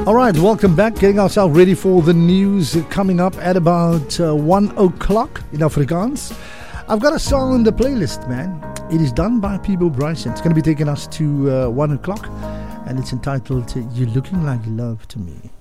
Alright, welcome back. Getting ourselves ready for the news coming up at about 1 o'clock in Afrikaans. I've got a song on the playlist, man. It is done by Peebo Bryson. It's going to be taking us to 1 o'clock, and it's entitled You're Looking Like Love to Me.